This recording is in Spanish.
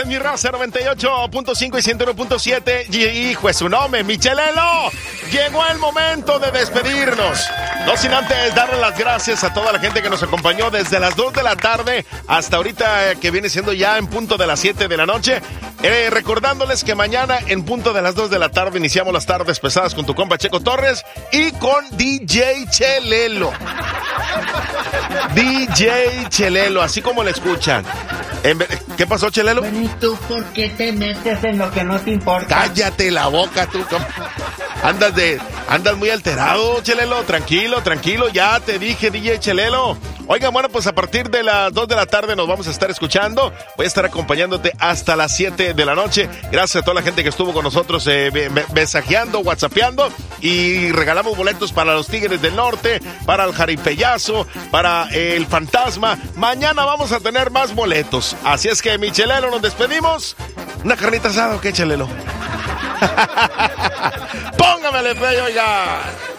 mi raza, 98.5 y 101.7. Hijo de su nombre, Michelelo. Llegó el momento de despedirnos. No sin antes darle las gracias a toda la gente que nos acompañó desde las 2 de la tarde hasta ahorita, que viene siendo ya en punto de las 7 de la noche. Recordándoles que mañana en punto de las 2 de la tarde iniciamos las tardes pesadas con tu compa Checo Torres y con DJ Chelelo. DJ Chelelo, así como le escuchan. ¿Qué pasó, Chelelo? Bueno, ¿y tú por qué te metes en lo que no te importa? Cállate la boca, tú. Andas muy alterado, Chelelo. Tranquilo, ya te dije, DJ Chelelo. Oigan, bueno, pues a partir de las 2 de la tarde nos vamos a estar escuchando. Voy a estar acompañándote hasta las 7 de la noche. Gracias a toda la gente que estuvo con nosotros mensajeando, whatsappeando. Y regalamos boletos para los Tigres del Norte, para el Jaripeyazo, para el Fantasma. Mañana vamos a tener más boletos. Así es que, mi Chelelo, nos despedimos. ¿Una carnita asada o qué, Chelelo? Póngamele play, oiga.